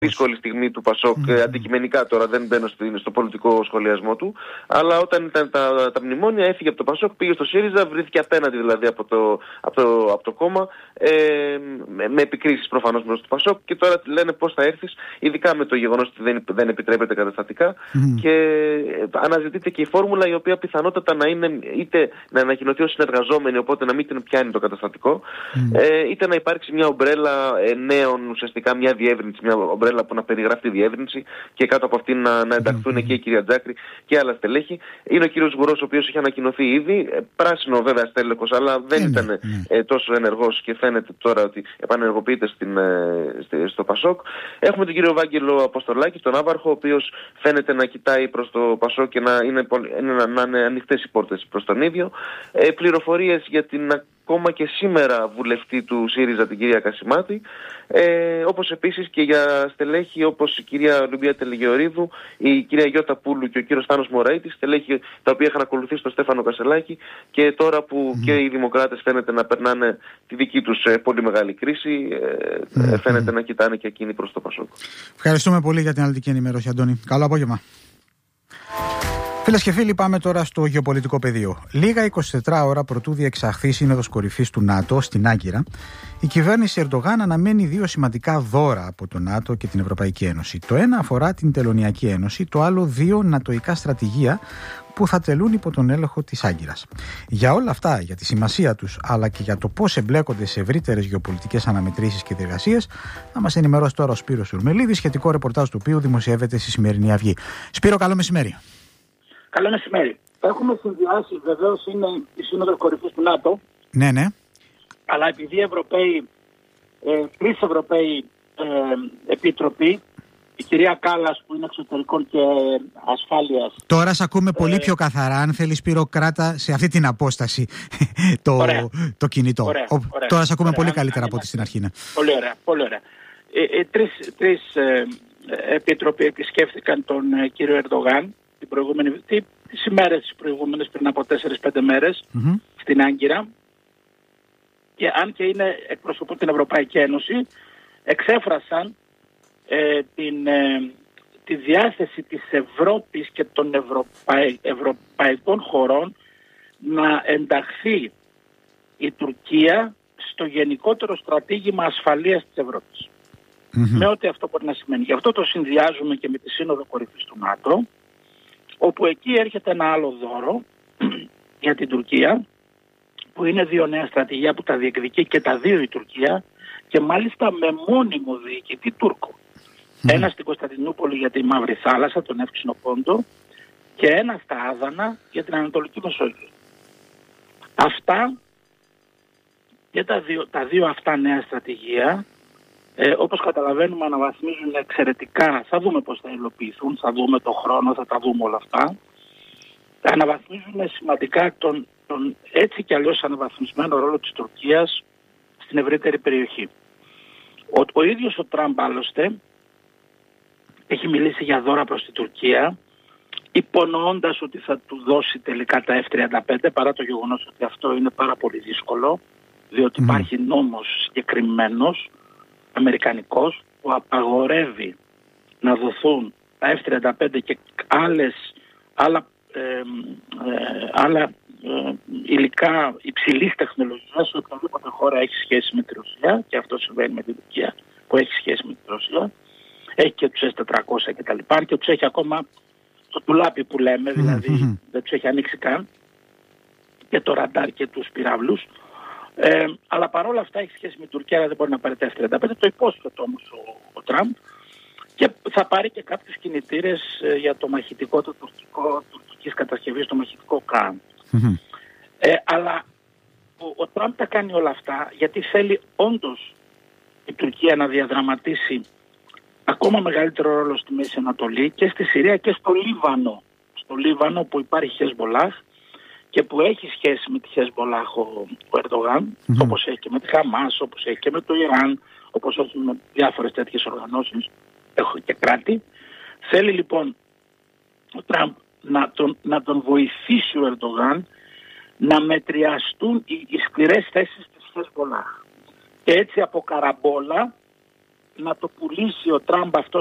δύσκολη στιγμή του ΠΑΣΟΚ, αντικειμενικά τώρα, δεν μπαίνω στο πολιτικό σχολιασμό του, αλλά όταν ήταν τα μνημόνια έφυγε από το ΠΑΣΟΚ, πήγε στο ΣΥΡΙΖΑ, βρέθηκε απέναντι δηλαδή από το κόμμα, με επικρίσεις προφανώς προς το ΠΑΣΟΚ, και τώρα λένε πώς θα έρθεις, ειδικά με το γεγονός ότι δεν επιτρέπεται καταστατικά, και αναζητείται και η φόρμουλα η οποία πιθανότατα να είναι είτε να ανακοινωθεί ως συνεργαζόμενη, οπότε να μην την πιάνει το καταστατικό, είτε να υπάρξει μια ομπρέλα νέων, ουσιαστικά μια διεύρυνση, μια ομπρέλα που να περιγράφει τη διεύρυνση, και κάτω από αυτήν να ενταχθούν και η κυρία Τζάκρη και άλλα στελέχη. Είναι ο κύριος Γουρός, ο οποίος είχε ανακοινωθεί ήδη, πράσινο βέβαια στέλεχος, αλλά δεν ήταν τόσο ενεργός, και φαίνεται τώρα ότι επανενεργοποιείται στο ΠΑΣΟΚ. Έχουμε τον κύριο Βάγγελο Αποστολάκη, τον Άβαρχο, ο οποίος φαίνεται να κοιτάει προς το ΠΑΣΟΚ και να είναι ανοιχτές οι πόρτες προς τον ίδιο. Πληροφορίες για την ακόμα και σήμερα βουλευτή του ΣΥΡΙΖΑ, την κυρία Κασιμάτη, όπως επίσης και για στελέχη όπως η κυρία Λουμπία Τελεγεωρίδου, η κυρία Γιώτα Πούλου και ο κύριος Θάνος Μωραΐτης, στελέχη τα οποία είχαν ακολουθήσει τον Στέφανο Κασελάκη, και τώρα που και οι δημοκράτες φαίνεται να περνάνε τη δική τους πολύ μεγάλη κρίση, φαίνεται να κοιτάνε και εκείνοι προς το ΠΑΣΟΚ. Ευχαριστούμε πολύ για την αναλυτική ενημέρωση, Αντώνη. Καλό απόγευμα. Φίλες και φίλοι, πάμε τώρα στο γεωπολιτικό πεδίο. Λίγα 24 ώρα προτού διεξαχθεί η Σύνοδος Κορυφής του ΝΑΤΟ στην Άγκυρα, η κυβέρνηση Ερντογάν αναμένει δύο σημαντικά δώρα από το ΝΑΤΟ και την Ευρωπαϊκή Ένωση. Το ένα αφορά την Τελωνειακή Ένωση, το άλλο δύο νατοϊκά στρατηγία που θα τελούν υπό τον έλεγχο της Άγκυρας. Για όλα αυτά, για τη σημασία τους, αλλά και για το πώς εμπλέκονται σε ευρύτερες γεωπολιτικές αναμετρήσεις και διεργασίες, θα μας ενημερώσει τώρα ο Σπύρος Σουρμελίδης, σχετικό ρεπορτάζ του οποίου δημοσιεύεται στη σημερινή Αυγή. Σπύρο, καλό μεσημέρι. Καλό μεσημέρι. Έχουμε συνδυάσει, βεβαίως είναι η Σύνοδος Κορυφής του ΝΑΤΟ. Ναι, ναι. Αλλά επειδή οι Ευρωπαίοι, τρεις Ευρωπαίοι επίτροποι, η κυρία Κάλλας που είναι εξωτερικών και ασφάλειας. Τώρα σε ακούμε πολύ πιο καθαρά. Αν θέλεις, Σπύρο, κράτα σε αυτή την απόσταση το κινητό. Ωραία. Τώρα σε ακούμε πολύ καλύτερα από ό,τι στην αρχή. Ναι. Πολύ ωραία. Πολύ ωραία. Τρεις επίτροποι επισκέφθηκαν τον κύριο Ερντογάν τις ημέρες προηγούμενες, πριν από 4-5 μέρες, στην Άγκυρα, και αν και είναι εκπροσωπούν την Ευρωπαϊκή Ένωση, εξέφρασαν τη διάθεση της Ευρώπης και των ευρωπαϊκών χωρών να ενταχθεί η Τουρκία στο γενικότερο στρατήγημα ασφαλείας της Ευρώπης. Με ό,τι αυτό μπορεί να σημαίνει. Γι' αυτό το συνδυάζουμε και με τη Σύνοδο Κορυφής του ΝΑΤΟ, όπου εκεί έρχεται ένα άλλο δώρο για την Τουρκία, που είναι δύο νέα στρατηγία που τα διεκδικεί και τα δύο η Τουρκία, και μάλιστα με μόνιμο διοικητή Τούρκο. Ένα στην Κωνσταντινούπολη για τη Μαύρη Θάλασσα, τον Εύξηνο Πόντο, και ένα στα Άδανα για την Ανατολική Μεσόγειο. Αυτά και τα δύο αυτά νέα στρατηγία, όπως καταλαβαίνουμε, αναβαθμίζουν εξαιρετικά. Θα δούμε πώς θα υλοποιηθούν, θα δούμε το χρόνο, θα τα δούμε όλα αυτά. Αναβαθμίζουν σημαντικά τον έτσι κι αλλιώς αναβαθμισμένο ρόλο της Τουρκίας στην ευρύτερη περιοχή. Ο ίδιος ο Τραμπ, άλλωστε, έχει μιλήσει για δώρα προς την Τουρκία, υπονοώντας ότι θα του δώσει τελικά τα F-35, παρά το γεγονός ότι αυτό είναι πάρα πολύ δύσκολο, διότι υπάρχει νόμος συγκεκριμένος αμερικανικός που απαγορεύει να δοθούν τα F-35 και άλλα υλικά υψηλής τεχνολογίας σε οποιαδήποτε χώρα έχει σχέση με τη Ρωσία, και αυτό συμβαίνει με την Τουρκία που έχει σχέση με τη Ρωσία. Έχει και τους S-400 και τα λοιπά, και τους έχει ακόμα το τουλάπι που λέμε, δηλαδή δεν τους έχει ανοίξει καν, και το ραντάρ και τους πυράβλους. Αλλά παρόλα αυτά έχει σχέση με την Τουρκία, αλλά δεν μπορεί να πάρει τα F-35. Το υπόσχεται όμως ο Τραμπ, και θα πάρει και κάποιους κινητήρες για το μαχητικό του τουρκικής κατασκευής, το μαχητικό ΚΑΝ. Αλλά ο Τραμπ τα κάνει όλα αυτά γιατί θέλει όντως η Τουρκία να διαδραματίσει ακόμα μεγαλύτερο ρόλο στη Μέση Ανατολή, και στη Συρία και στο Λίβανο. Στο Λίβανο που υπάρχει Χεσμολάχ και που έχει σχέση με τη Χεσμολάχ ο Ερντογάν, όπως έχει και με τη Χαμάς, όπως έχει και με το Ιράν, όπως έχει με διάφορες τέτοιες οργανώσεις και κράτη. Θέλει λοιπόν ο Τραμπ να τον βοηθήσει ο Ερντογάν να μετριαστούν οι σκληρές θέσεις της Χεσμολάχ. Και έτσι από καραμπόλα να το πουλήσει ο Τραμπ αυτό